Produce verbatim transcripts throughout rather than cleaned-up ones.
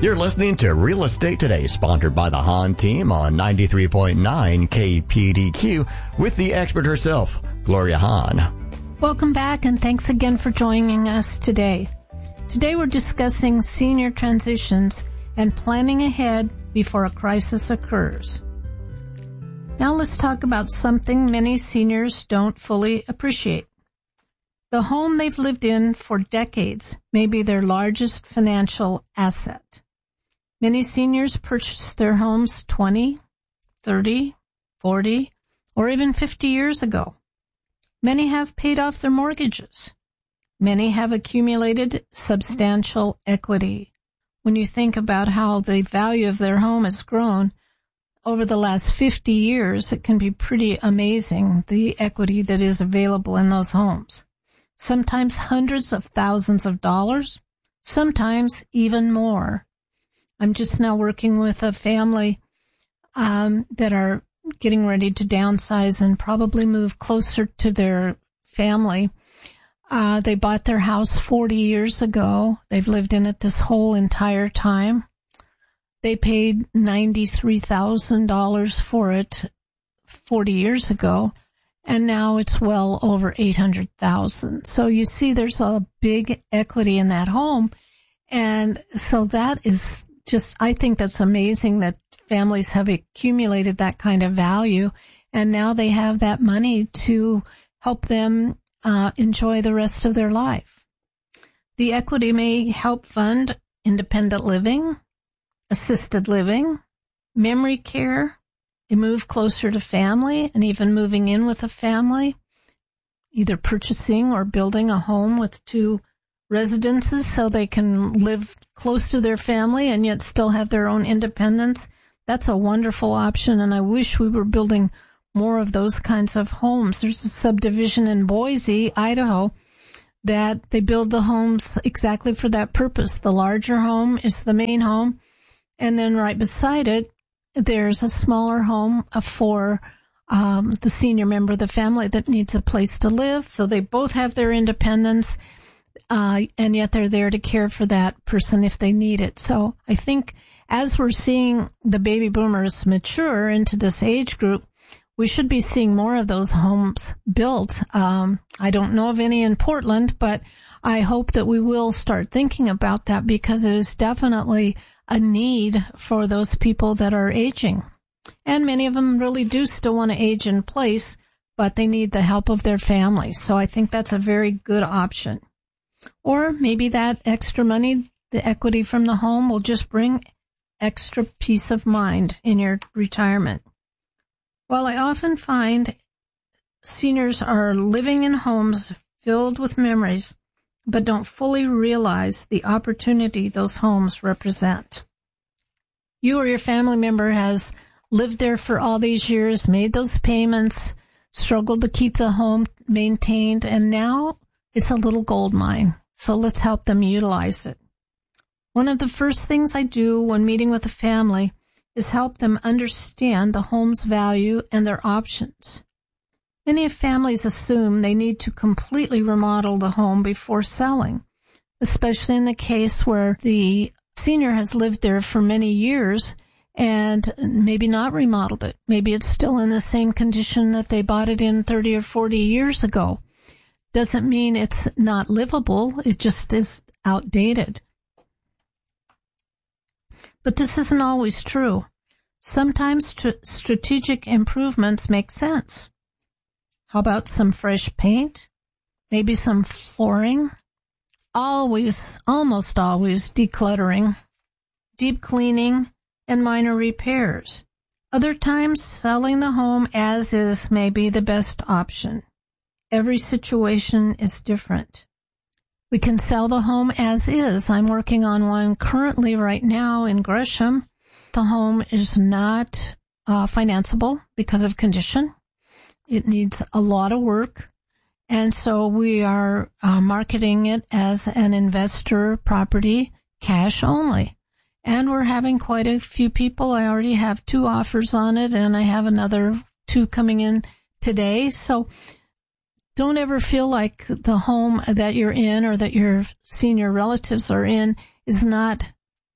You're listening to Real Estate Today, sponsored by the Hahn team on ninety-three point nine K P D Q with the expert herself, Gloria Hahn. Welcome back, and thanks again for joining us today. Today we're discussing senior transitions and planning ahead before a crisis occurs. Now let's talk about something many seniors don't fully appreciate. The home they've lived in for decades may be their largest financial asset. Many seniors purchased their homes twenty, thirty, forty, or even fifty years ago. Many have paid off their mortgages. Many have accumulated substantial equity. When you think about how the value of their home has grown over the last fifty years, it can be pretty amazing, the equity that is available in those homes. Sometimes hundreds of thousands of dollars, sometimes even more. I'm just now working with a family um, that are getting ready to downsize and probably move closer to their family. Uh, they bought their house forty years ago. They've lived in it this whole entire time. They paid ninety-three thousand dollars for it forty years ago, and now it's well over eight hundred thousand dollars. So you see there's a big equity in that home. And so that is just, I think that's amazing that families have accumulated that kind of value, and now they have that money to help them uh, enjoy the rest of their life. The equity may help fund independent living, assisted living, memory care, a move closer to family, and even moving in with a family, either purchasing or building a home with two residences so they can live close to their family and yet still have their own independence. That's a wonderful option, and I wish we were building more of those kinds of homes. There's a subdivision in Boise, Idaho, that they build the homes exactly for that purpose. The larger home is the main home, and then right beside it, there's a smaller home for um, the senior member of the family that needs a place to live. So they both have their independence, uh, and yet they're there to care for that person if they need it. So I think as we're seeing the baby boomers mature into this age group, we should be seeing more of those homes built. Um, I don't know of any in Portland, but I hope that we will start thinking about that, because it is definitely a need for those people that are aging. And many of them really do still want to age in place, but they need the help of their family. So I think that's a very good option. Or maybe that extra money, the equity from the home, will just bring extra peace of mind in your retirement. Well, I often find seniors are living in homes filled with memories, but don't fully realize the opportunity those homes represent. You or your family member has lived there for all these years, made those payments, struggled to keep the home maintained, and now it's a little gold mine. So let's help them utilize it. One of the first things I do when meeting with a family is help them understand the home's value and their options. Many families assume they need to completely remodel the home before selling, especially in the case where the senior has lived there for many years and maybe not remodeled it. Maybe it's still in the same condition that they bought it in thirty or forty years ago. Doesn't mean it's not livable. It just is outdated. But this isn't always true. Sometimes st- strategic improvements make sense. How about some fresh paint? Maybe some flooring? Always, almost always decluttering, deep cleaning, and minor repairs. Other times, selling the home as is may be the best option. Every situation is different. We can sell the home as is. I'm working on one currently right now in Gresham. The home is not uh, financeable because of condition. It needs a lot of work. And so we are uh, marketing it as an investor property, cash only. And we're having quite a few people. I already have two offers on it, and I have another two coming in today. So don't ever feel like the home that you're in or that your senior relatives are in is not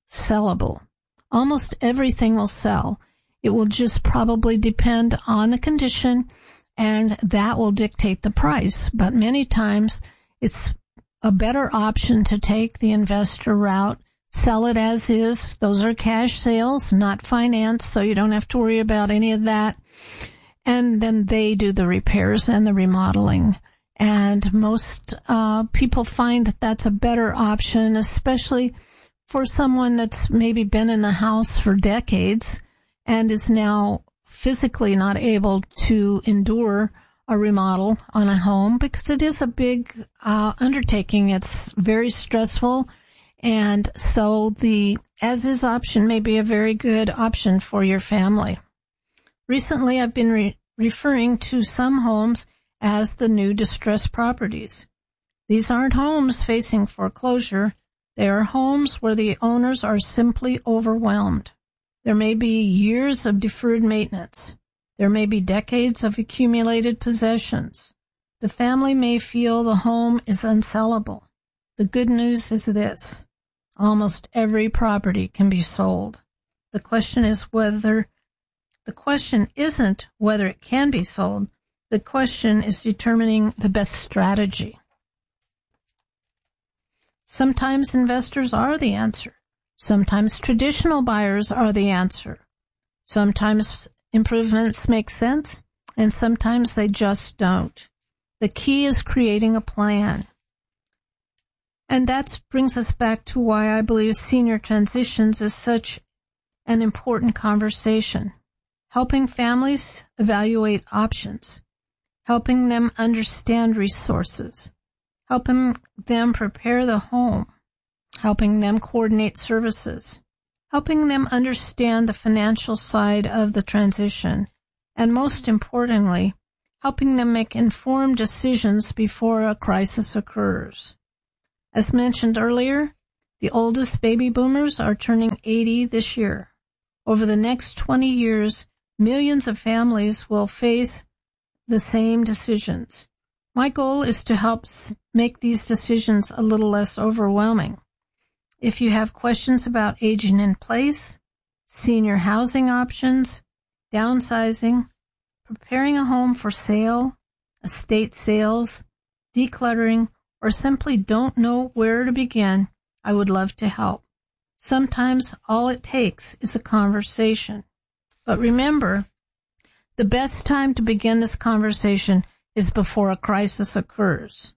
sellable. Almost everything will sell. It will just probably depend on the condition, and that will dictate the price. But many times it's a better option to take the investor route, sell it as is. Those are cash sales, not finance, so you don't have to worry about any of that. And then they do the repairs and the remodeling. And most uh, people find that that's a better option, especially for someone that's maybe been in the house for decades and is now physically not able to endure a remodel on a home, because it is a big uh, undertaking. It's very stressful. And so the as-is option may be a very good option for your family. Recently, I've been re- referring to some homes as the new distressed properties. These aren't homes facing foreclosure. They are homes where the owners are simply overwhelmed. There may be years of deferred maintenance. There may be decades of accumulated possessions. The family may feel the home is unsellable. The good news is this: almost every property can be sold. The question is whether, the question isn't whether it can be sold. The question is determining the best strategy. Sometimes investors are the answer. Sometimes traditional buyers are the answer. Sometimes improvements make sense, and sometimes they just don't. The key is creating a plan. And that brings us back to why I believe senior transitions is such an important conversation. Helping families evaluate options, helping them understand resources, helping them prepare the home, helping them coordinate services, helping them understand the financial side of the transition, and most importantly, helping them make informed decisions before a crisis occurs. As mentioned earlier, the oldest baby boomers are turning eighty this year. Over the next twenty years, millions of families will face the same decisions. My goal is to help make these decisions a little less overwhelming. If you have questions about aging in place, senior housing options, downsizing, preparing a home for sale, estate sales, decluttering, or simply don't know where to begin, I would love to help. Sometimes all it takes is a conversation. But remember, the best time to begin this conversation is before a crisis occurs.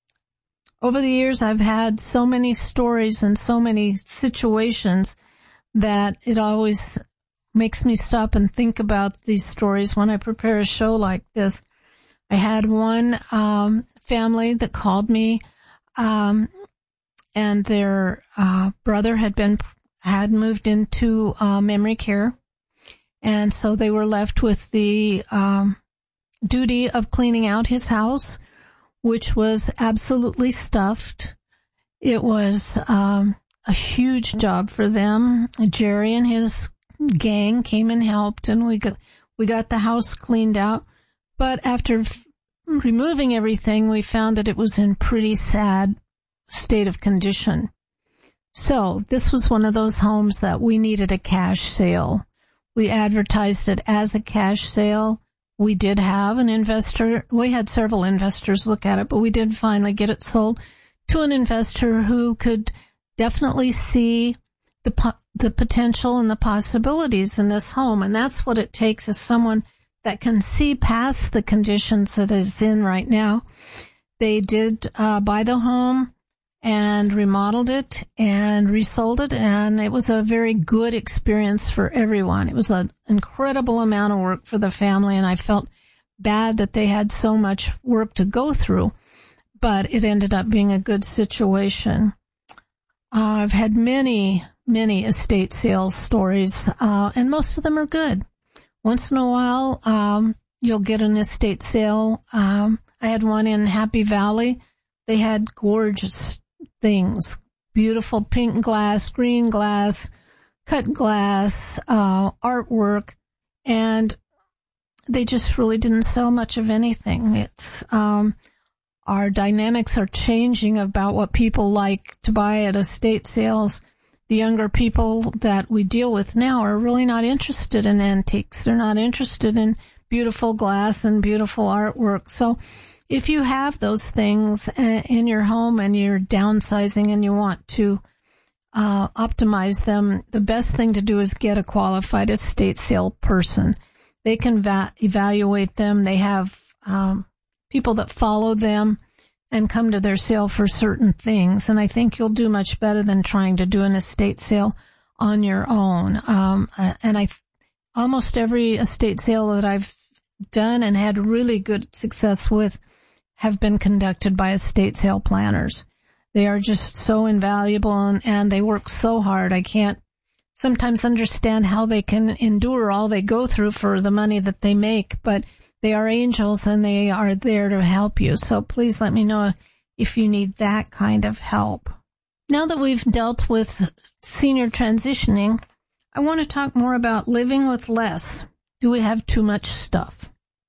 Over the years, I've had so many stories and so many situations that it always makes me stop and think about these stories when I prepare a show like this. I had one um, family that called me, um, and their uh, brother had been had moved into uh, memory care, and so they were left with the um, duty of cleaning out his house, which was absolutely stuffed. It was um, a huge job for them. Jerry and his gang came and helped, and we got we got the house cleaned out. But after f- removing everything, we found that it was in pretty sad state of condition. So this was one of those homes that we needed a cash sale. We advertised it as a cash sale. We did have an investor. We had several investors look at it, but we did finally get it sold to an investor who could definitely see the po- the potential and the possibilities in this home. And that's what it takes, is someone that can see past the conditions that it's in right now. They did uh, buy the home and remodeled it and resold it, and it was a very good experience for everyone. It was an incredible amount of work for the family, and I felt bad that they had so much work to go through, but it ended up being a good situation. Uh, I've had many, many estate sales stories, uh, and most of them are good. Once in a while, um, you'll get an estate sale. Um, I had one in Happy Valley. They had gorgeous things, beautiful pink glass, green glass, cut glass, uh, artwork, and they just really didn't sell much of anything. It's, um, our dynamics are changing about what people like to buy at estate sales, the younger people that we deal with now are really not interested in antiques. They're not interested in beautiful glass and beautiful artwork. So if you have those things in your home and you're downsizing and you want to uh, optimize them, the best thing to do is get a qualified estate sale person. They can va- evaluate them. They have um, people that follow them and come to their sale for certain things. And I think you'll do much better than trying to do an estate sale on your own. Um, and I, almost every estate sale that I've done and had really good success with have been conducted by estate sale planners. They are just so invaluable and, and they work so hard. I can't sometimes understand how they can endure all they go through for the money that they make, but they are angels and they are there to help you. So please let me know if you need that kind of help. Now that we've dealt with senior transitioning, I want to talk more about living with less. Do we have too much stuff?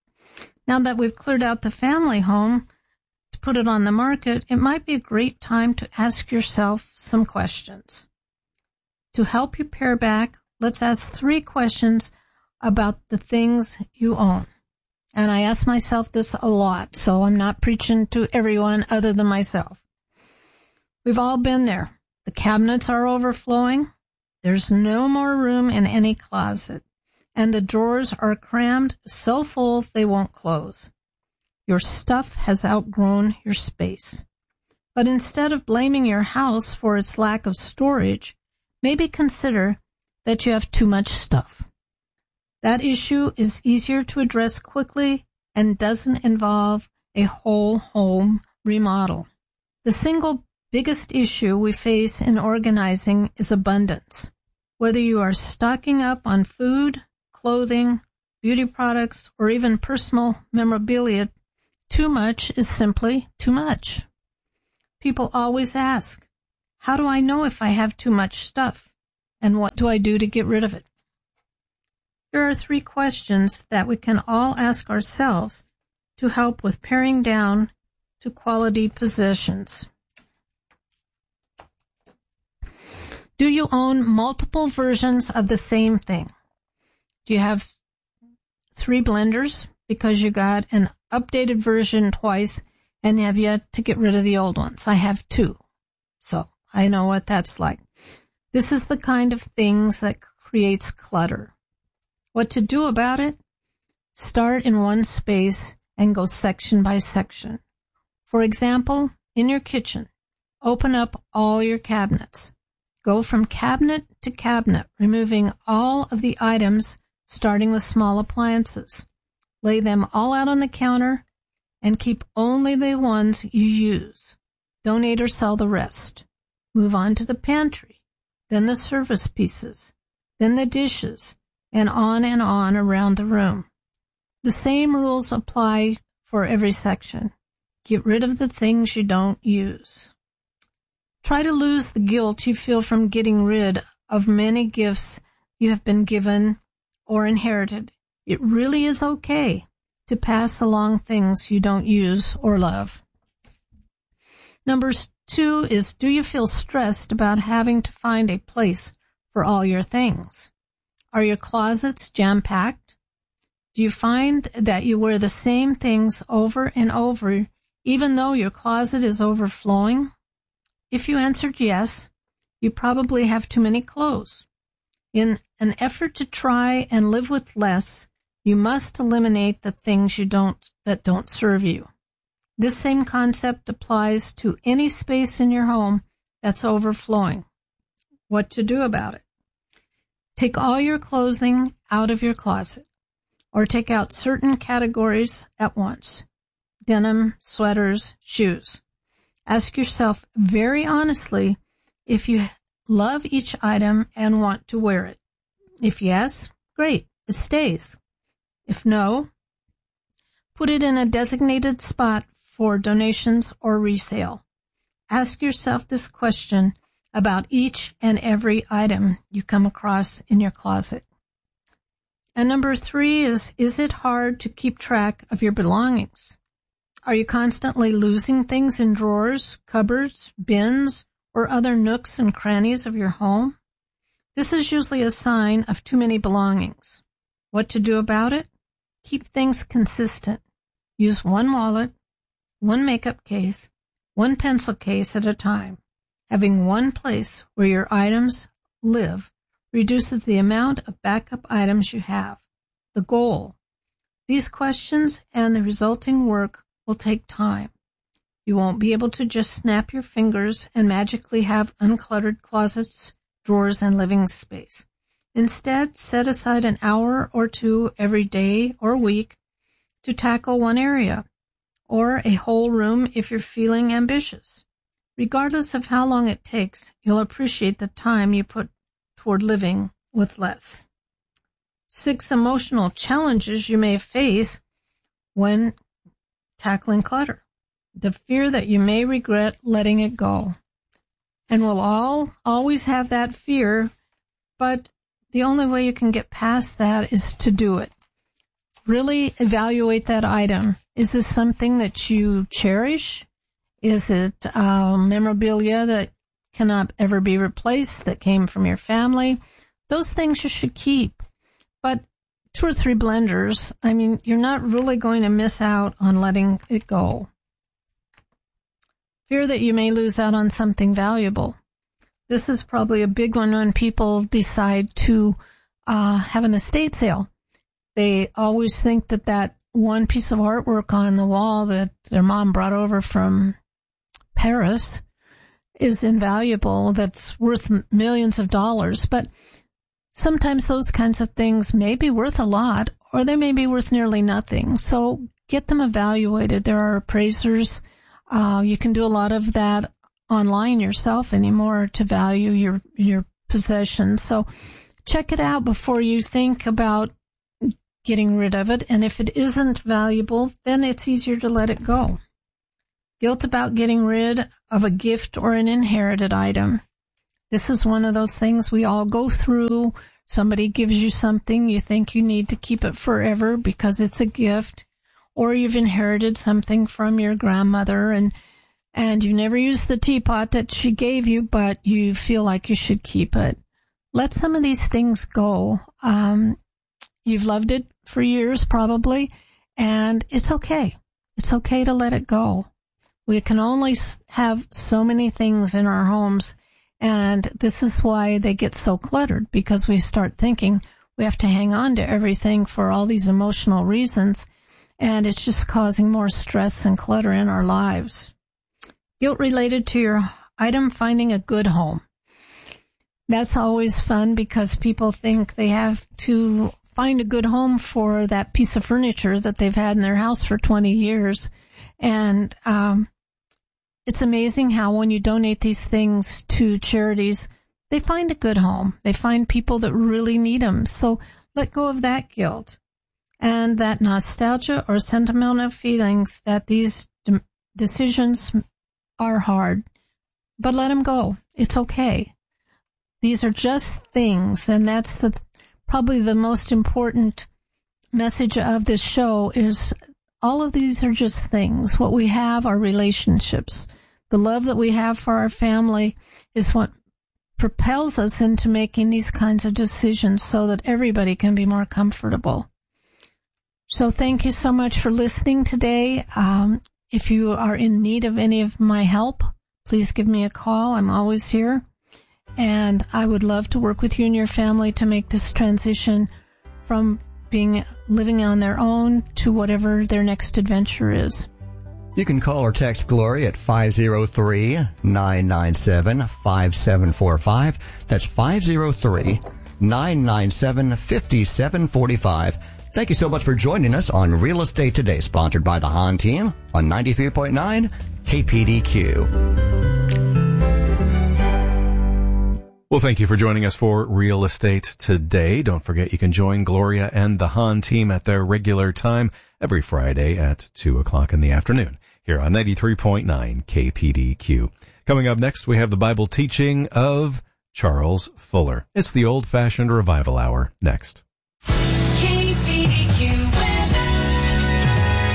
Now that we've cleared out the family home to put it on the market, it might be a great time to ask yourself some questions. To help you pare back, let's ask three questions about the things you own. And I ask myself this a lot, so I'm not preaching to everyone other than myself. We've all been there. The cabinets are overflowing. There's no more room in any closet. And the drawers are crammed so full they won't close. Your stuff has outgrown your space. But instead of blaming your house for its lack of storage, maybe consider that you have too much stuff. That issue is easier to address quickly and doesn't involve a whole home remodel. The single biggest issue we face in organizing is abundance. Whether you are stocking up on food, clothing, beauty products, or even personal memorabilia, too much is simply too much. People always ask, how do I know if I have too much stuff? And what do I do to get rid of it? Here are three questions that we can all ask ourselves to help with paring down to quality possessions. Do you own multiple versions of the same thing? Do you have three blenders because you got an updated version twice and have yet to get rid of the old ones? I have two, so I know what that's like. This is the kind of things that creates clutter. What to do about it? Start in one space and go section by section. For example, in your kitchen, open up all your cabinets. Go from cabinet to cabinet, removing all of the items, starting with small appliances. Lay them all out on the counter and keep only the ones you use. Donate or sell the rest. Move on to the pantry, then the service pieces, then the dishes, and on and on around the room. The same rules apply for every section. Get rid of the things you don't use. Try to lose the guilt you feel from getting rid of many gifts you have been given or inherited. It really is okay to pass along things you don't use or love. Number two is, do you feel stressed about having to find a place for all your things? Are your closets jam-packed? Do you find that you wear the same things over and over, even though your closet is overflowing? If you answered yes, you probably have too many clothes. In an effort to try and live with less, you must eliminate the things you don't that don't serve you. This same concept applies to any space in your home that's overflowing. What to do about it? Take all your clothing out of your closet, or take out certain categories at once. Denim, sweaters, shoes. Ask yourself very honestly if you love each item and want to wear it. If yes, great, it stays. If no, put it in a designated spot for donations or resale. Ask yourself this question about each and every item you come across in your closet. And number three is, is it hard to keep track of your belongings? Are you constantly losing things in drawers, cupboards, bins, or other nooks and crannies of your home? This is usually a sign of too many belongings. What to do about it? Keep things consistent. Use one wallet, one makeup case, one pencil case at a time. Having one place where your items live reduces the amount of backup items you have. The goal. These questions and the resulting work will take time. You won't be able to just snap your fingers and magically have uncluttered closets, drawers, and living space. Instead, set aside an hour or two every day or week to tackle one area, or a whole room if you're feeling ambitious. Regardless of how long it takes, you'll appreciate the time you put toward living with less. Six emotional challenges you may face when tackling clutter. The fear that you may regret letting it go. And we'll all always have that fear, but the only way you can get past that is to do it. Really evaluate that item. Is this something that you cherish? Is it uh, memorabilia that cannot ever be replaced, that came from your family? Those things you should keep. But two or three blenders, I mean, you're not really going to miss out on letting it go. Fear that you may lose out on something valuable. This is probably a big one when people decide to uh, have an estate sale. They always think that that one piece of artwork on the wall that their mom brought over from Paris is invaluable, that's worth millions of dollars. But sometimes those kinds of things may be worth a lot, or they may be worth nearly nothing. So get them evaluated. There are appraisers. Uh, you can do a lot of that online yourself anymore to value your, your possessions. So check it out before you think about getting rid of it. And if it isn't valuable, then it's easier to let it go. Guilt about getting rid of a gift or an inherited item. This is one of those things we all go through. Somebody gives you something, you think you need to keep it forever because it's a gift, or you've inherited something from your grandmother and and you never used the teapot that she gave you, but you feel like you should keep it. Let some of these things go. Um, you've loved it for years probably, and it's okay. It's okay to let it go. We can only have so many things in our homes, and this is why they get so cluttered, because we start thinking we have to hang on to everything for all these emotional reasons, and it's just causing more stress and clutter in our lives. Guilt related to your item finding a good home. That's always fun because people think they have to find a good home for that piece of furniture that they've had in their house for twenty years. And um, it's amazing how when you donate these things to charities, they find a good home. They find people that really need them. So let go of that guilt and that nostalgia or sentimental feelings that these de- decisions are hard. But let them go. It's okay. These are just things, and that's the probably the most important message of this show is all of these are just things. What we have are relationships. The love that we have for our family is what propels us into making these kinds of decisions so that everybody can be more comfortable. So thank you so much for listening today. Um, if you are in need of any of my help, please give me a call. I'm always here. And I would love to work with you and your family to make this transition from being living on their own to whatever their next adventure is. You can call or text Gloria at five oh three, nine nine seven, five seven four five. That's five oh three, nine nine seven, five seven four five. Thank you so much for joining us on Real Estate Today, sponsored by the Hahn Team on ninety-three point nine K P D Q. Well, thank you for joining us for Real Estate Today. Don't forget you can join Gloria and the Hahn Team at their regular time every Friday at two o'clock in the afternoon here on ninety-three point nine K P D Q. Coming up next, we have the Bible teaching of Charles Fuller. It's the Old-Fashioned Revival Hour next. K P D Q weather.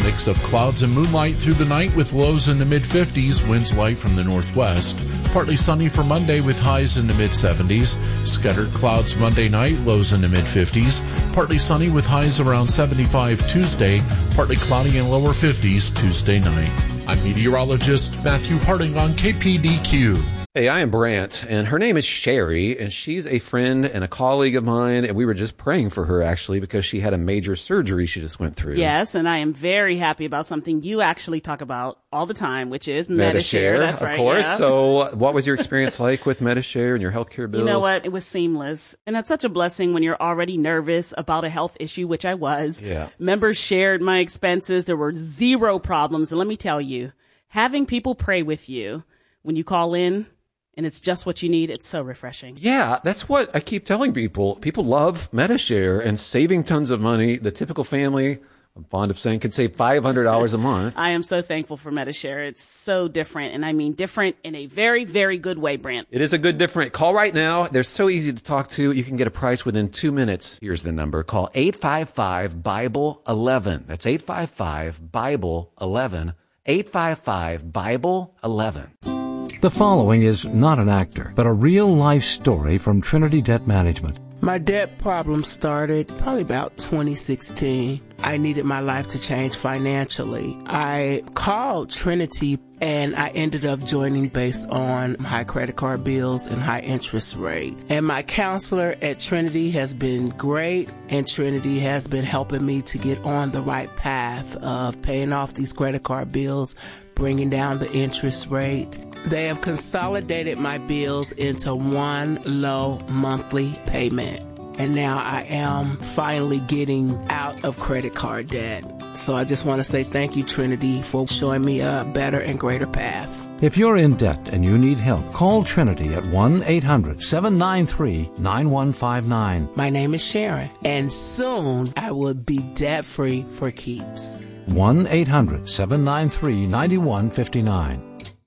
mix of clouds and moonlight through the night with lows in the mid-fifties, winds light from the northwest. Partly sunny for Monday with highs in the mid-seventies. Scattered clouds Monday night, lows in the mid-fifties. Partly sunny with highs around seventy-five Tuesday. Partly cloudy and lower fifties Tuesday night. I'm meteorologist Matthew Harding on K P D Q. Hey, I am Brant, and her name is Sherry, and she's a friend and a colleague of mine, and we were just praying for her, actually, because she had a major surgery she just went through. Yes, and I am very happy about something you actually talk about all the time, which is Medishare. Medishare. That's of right, course. yeah. So what was your experience like with Medishare and your healthcare bills? You know what? It was seamless. And that's such a blessing when you're already nervous about a health issue, which I was. Yeah. Members shared my expenses. There were zero problems. And let me tell you, having people pray with you when you call in, and it's just what you need, it's so refreshing. Yeah, that's what I keep telling people. People love Medishare and saving tons of money. The typical family, I'm fond of saying, can save five hundred dollars a month. I am so thankful for Medishare. It's so different, and I mean different in a very, very good way, Brant. It is a good different. Call right now. They're so easy to talk to. You can get a price within two minutes. Here's the number. Call eight five five, Bible eleven. That's eight five five, Bible eleven. eight five five, Bible eleven. The following is not an actor, but a real-life story from Trinity Debt Management. My debt problem started probably about twenty sixteen. I needed my life to change financially. I called Trinity and I ended up joining based on high credit card bills and high interest rate. And my counselor at Trinity has been great, and Trinity has been helping me to get on the right path of paying off these credit card bills, bringing down the interest rate. They have consolidated my bills into one low monthly payment. And now I am finally getting out of credit card debt. So I just want to say thank you, Trinity, for showing me a better and greater path. If you're in debt and you need help, call Trinity at one eight hundred, seven nine three, nine one five nine. My name is Sharon, and soon I will be debt-free for keeps. one eight hundred, seven nine three, nine one five nine.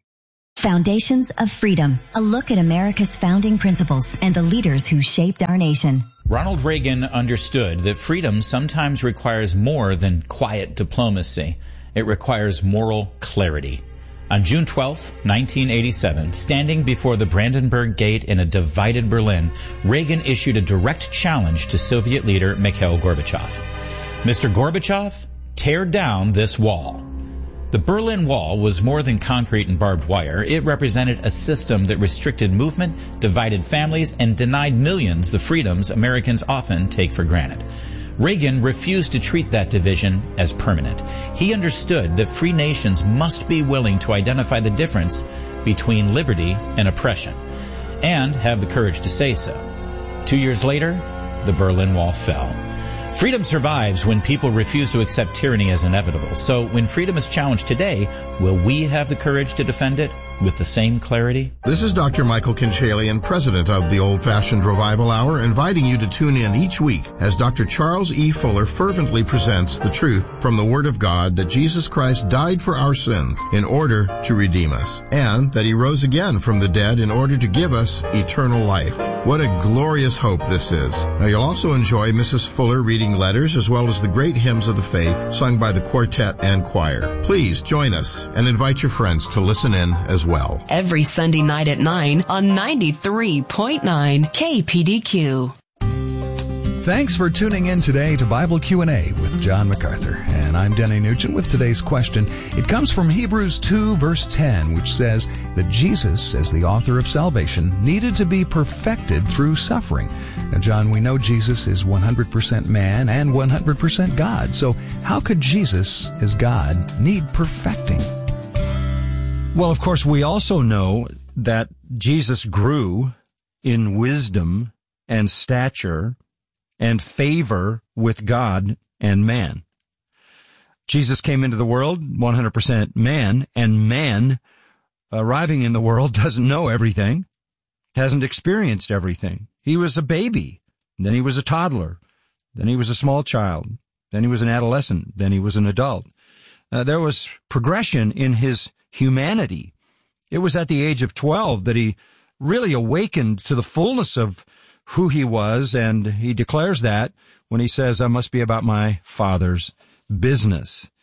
Foundations of Freedom, a look at America's founding principles and the leaders who shaped our nation. Ronald Reagan understood that freedom sometimes requires more than quiet diplomacy. It requires moral clarity. On June twelfth, nineteen eighty-seven, standing before the Brandenburg Gate in a divided Berlin, Reagan issued a direct challenge to Soviet leader Mikhail Gorbachev. Mister Gorbachev, tear down this wall. The Berlin Wall was more than concrete and barbed wire. It represented a system that restricted movement, divided families, and denied millions the freedoms Americans often take for granted. Reagan refused to treat that division as permanent. He understood that free nations must be willing to identify the difference between liberty and oppression, and have the courage to say so. Two years later, the Berlin Wall fell. Freedom survives when people refuse to accept tyranny as inevitable. So when freedom is challenged today, will we have the courage to defend it with the same clarity? This is Doctor Michael Kinchalian, president of the Old Fashioned Revival Hour, inviting you to tune in each week as Doctor Charles E. Fuller fervently presents the truth from the Word of God that Jesus Christ died for our sins in order to redeem us, and that He rose again from the dead in order to give us eternal life. What a glorious hope this is. Now you'll also enjoy Missus Fuller reading letters as well as the great hymns of the faith sung by the quartet and choir. Please join us and invite your friends to listen in as well. Every Sunday night at nine on ninety-three point nine K P D Q. Thanks for tuning in today to Bible Q and A with John MacArthur. And I'm Denny Nugent with today's question. It comes from Hebrews two, verse ten, which says that Jesus, as the author of salvation, needed to be perfected through suffering. Now, John, we know Jesus is one hundred percent man and one hundred percent God. So how could Jesus, as God, need perfecting? Well, of course, we also know that Jesus grew in wisdom and stature and favor with God and man. Jesus came into the world one hundred percent man, and man arriving in the world doesn't know everything, hasn't experienced everything. He was a baby, then he was a toddler, then he was a small child, then he was an adolescent, then he was an adult. Uh, there was progression in his humanity. It was at the age of twelve that he really awakened to the fullness of who he was, and he declares that when he says, I must be about my Father's business.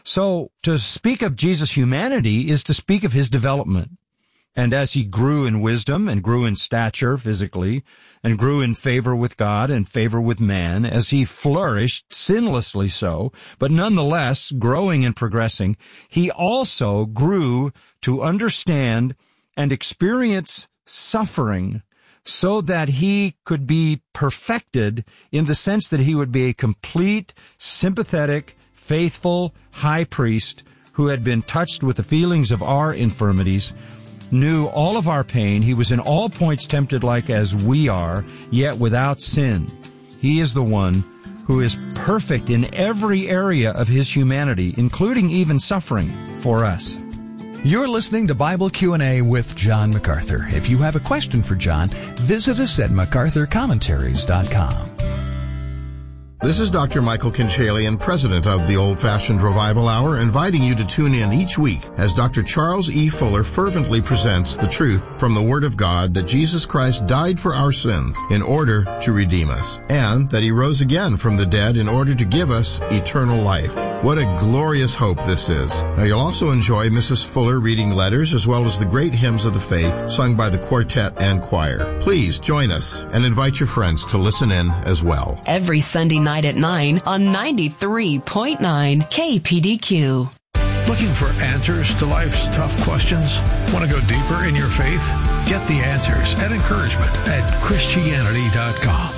So to speak of Jesus' humanity is to speak of his development. And as he grew in wisdom and grew in stature physically and grew in favor with God and favor with man, as he flourished sinlessly so, but nonetheless growing and progressing, he also grew to understand and experience suffering so that he could be perfected in the sense that he would be a complete, sympathetic, faithful high priest who had been touched with the feelings of our infirmities, knew all of our pain. He was in all points tempted like as we are, yet without sin. He is the one who is perfect in every area of his humanity, including even suffering for us. You're listening to Bible Q and A with John MacArthur. If you have a question for John, visit us at macarthur commentaries dot com. This is Doctor Michael Kinchalian, president of the Old Fashioned Revival Hour, inviting you to tune in each week as Doctor Charles E. Fuller fervently presents the truth from the Word of God that Jesus Christ died for our sins in order to redeem us, and that he rose again from the dead in order to give us eternal life. What a glorious hope this is. Now you'll also enjoy Missus Fuller reading letters as well as the great hymns of the faith sung by the quartet and choir. Please join us and invite your friends to listen in as well. Every Sunday night at nine on ninety-three point nine K P D Q. Looking for answers to life's tough questions? Want to go deeper in your faith? Get the answers and encouragement at Christianity dot com.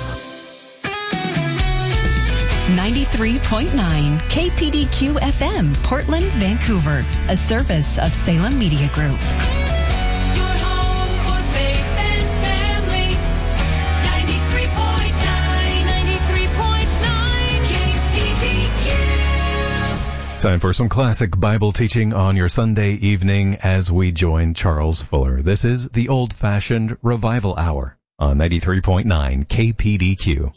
ninety-three point nine K P D Q F M, Portland, Vancouver, a service of Salem Media Group. Your home for faith and family. ninety-three point nine, ninety-three point nine K P D Q. Time for some classic Bible teaching on your Sunday evening as we join Charles Fuller. This is the Old Fashioned Revival Hour on ninety-three point nine K P D Q.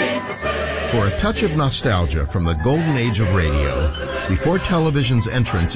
For a touch of nostalgia from the golden age of radio, before television's entrance